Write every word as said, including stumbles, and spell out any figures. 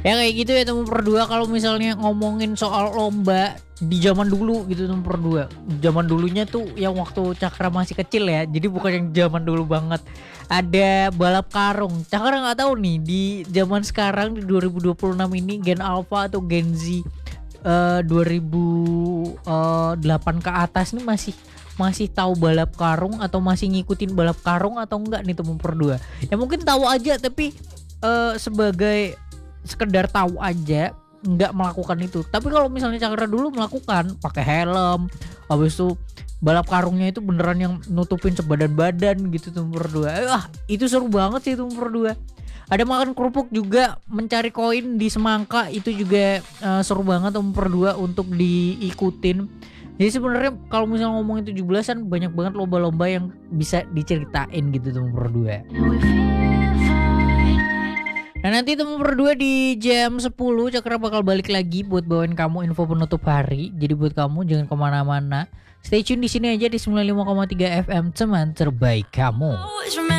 Ya kayak gitu ya teman berdua, kalau misalnya ngomongin soal lomba di zaman dulu gitu teman berdua. Zaman dulunya tuh yang waktu Cakra masih kecil ya. Jadi bukan yang zaman dulu banget. Ada balap karung. Cakra nggak tahu nih di zaman sekarang di dua ribu dua puluh enam ini Gen Alpha atau Gen Z uh, dua ribu delapan ke atas nih masih masih tahu balap karung atau masih ngikutin balap karung atau enggak nih teman berdua. Ya mungkin tahu aja tapi uh, sebagai sekedar tahu aja, nggak melakukan itu. Tapi kalau misalnya Cakra dulu melakukan, pakai helm, habis itu balap karungnya itu beneran yang nutupin sebadan-badan gitu tuh berdua. Wah itu seru banget sih tuh berdua. Ada makan kerupuk juga, mencari koin di semangka itu juga uh, seru banget tuh berdua untuk diikutin. Jadi sebenarnya kalau misalnya ngomongin tujuh belasan banyak banget lomba-lomba yang bisa diceritain gitu tuh berdua. Nah nanti teman berdua di jam sepuluh Cakra bakal balik lagi buat bawain kamu info penutup hari. Jadi buat kamu jangan kemana-mana, stay tune di sini aja di sembilan puluh lima koma tiga F M, teman terbaik kamu.